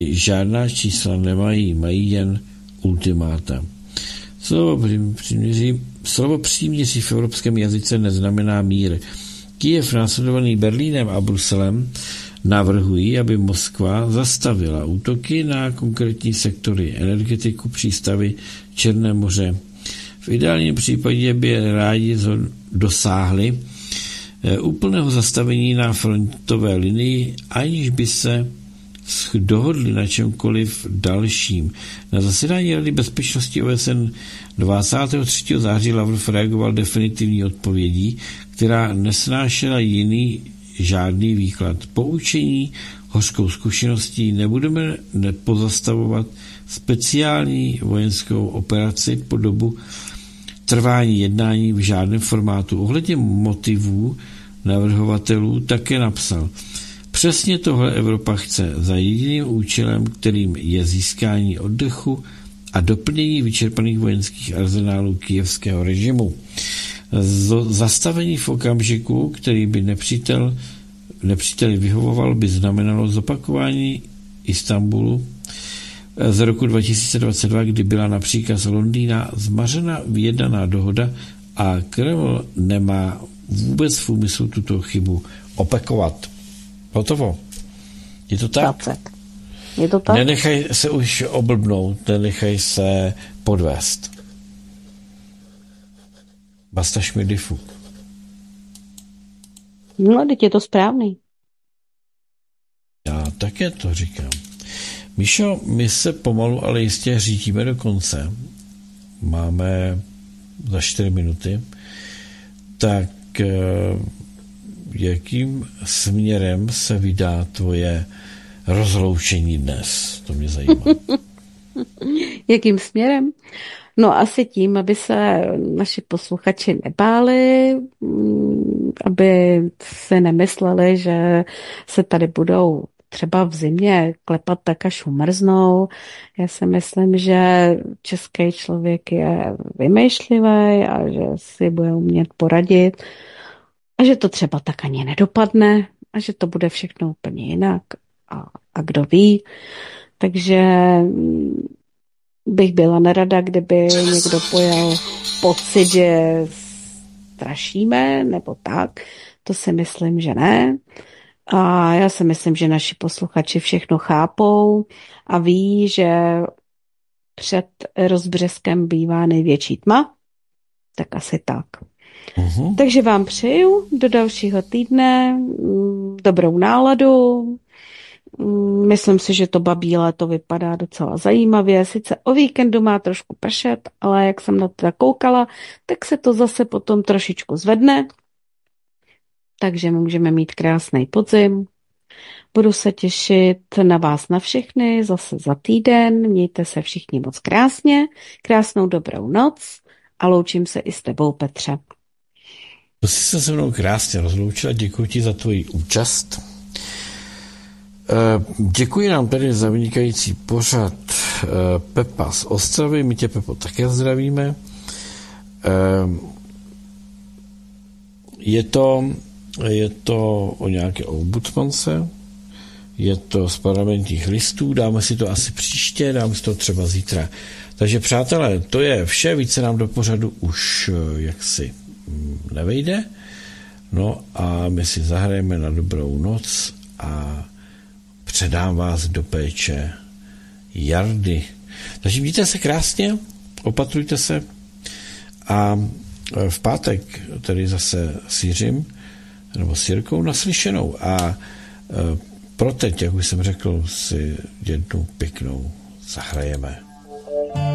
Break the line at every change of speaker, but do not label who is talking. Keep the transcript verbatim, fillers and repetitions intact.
žádná čísla nemají, mají jen ultimáta. Slovo příměří, slovo příměří v evropském jazyce neznamená mír. Kyjev, následovaný Berlínem a Bruselem, navrhují, aby Moskva zastavila útoky na konkrétní sektory, energetiku, přístavy, Černé moře. V ideálním případě by rádi dosáhli úplného zastavení na frontové linii, aniž by se dohodli na čemkoliv dalším. Na zasedání Rady bezpečnosti O S N dvacátého třetího září Lavrov reagoval definitivní odpovědí, která nesnášela jiný žádný výklad. Poučení hořkou zkušeností nebudeme nepozastavovat speciální vojenskou operaci po dobu trvání jednání v žádném formátu. Ohledně motivů navrhovatelů také napsal: přesně tohle Evropa chce za jediným účelem, kterým je získání oddechu a doplnění vyčerpaných vojenských arzenálů kyjevského režimu. Zastavení v okamžiku, který by nepřítel, nepříteli vyhovoval, by znamenalo zopakování Istanbulu z roku dva tisíce dvacet dva, kdy byla na příkaz Londýna zmařena vyjednaná dohoda a Kreml nemá vůbec v úmyslu tuto chybu opakovat. Hotovo. Je to tak?
Je to tak?
Nenechaj se už oblbnout, nenechaj se podvést. Basta šmidifu.
No, teď je to správný.
Já také to říkám. Míšo, my se pomalu, ale jistě řídíme do konce. Máme za čtyři minuty. Tak jakým směrem se vydá tvoje rozloučení dnes? To mě zajímá.
Jakým směrem? No asi tím, aby se naši posluchači nebáli, aby si nemysleli, že se tady budou třeba v zimě klepat tak, až umrznou. Já si myslím, že český člověk je vymýšlivý a že si bude umět poradit a že to třeba tak ani nedopadne a že to bude všechno úplně jinak a, a kdo ví. Takže bych byla nerada, kdyby někdo pojal pocit, že strašíme nebo tak. To si myslím, že ne. A já si myslím, že naši posluchači všechno chápou a ví, že před rozbřeskem bývá největší tma. Tak asi tak. Uhum. Takže vám přeju do dalšího týdne dobrou náladu. Myslím si, že to babí léto vypadá docela zajímavě. Sice o víkendu má trošku pršet, ale jak jsem na to koukala, tak se to zase potom trošičku zvedne. Takže můžeme mít krásný podzim. Budu se těšit na vás na všechny zase za týden. Mějte se všichni moc krásně. Krásnou dobrou noc a loučím se i s tebou, Petře.
To jsi se se mnou krásně rozloučila. Děkuji ti za tvoji účast. Děkuji nám tady za vynikající pořad Pepa z Ostravy. My tě, Pepo, také zdravíme. Je to, je to o nějaké ombudsmance, je to z parlamentních listů, dáme si to asi příště, dáme si to třeba zítra. Takže přátelé, to je vše, více nám do pořadu už jaksi nevejde. No a my si zahrajeme na dobrou noc a předám vás do péče Jardy. Takže mějte se krásně, opatrujte se a v pátek tedy zase s Jiřím nebo s Jirkou naslyšenou a pro teď, jak už jsem řekl, si jednu pěknou zahrajeme.